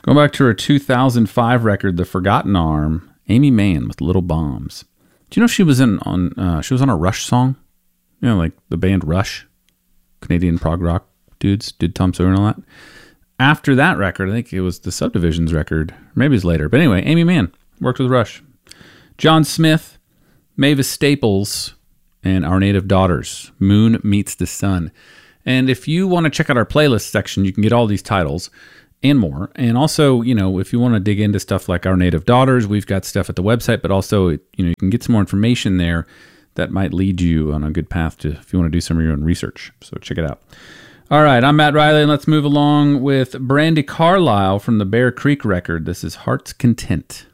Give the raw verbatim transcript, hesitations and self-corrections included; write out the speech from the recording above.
Going back to her two thousand five record, The Forgotten Arm, Amy Mann with Little Bombs. Do you know she was in on uh, she was on a Rush song? You know, like the band Rush, Canadian prog rock dudes, did Tom Sawyer and all that. After that record, I think it was the Subdivisions record, maybe it's later. But anyway, Amy Mann worked with Rush. John Smith, Mavis Staples, and Our Native Daughters, Moon Meets the Sun. And if you want to check out our playlist section, you can get all these titles and more. And also, you know, if you want to dig into stuff like Our Native Daughters, we've got stuff at the website, but also, you know, you can get some more information there that might lead you on a good path to, if you want to do some of your own research. So check it out. All right, I'm Matt Riley, and let's move along with Brandi Carlile from the Bear Creek record. This is Heart's Content.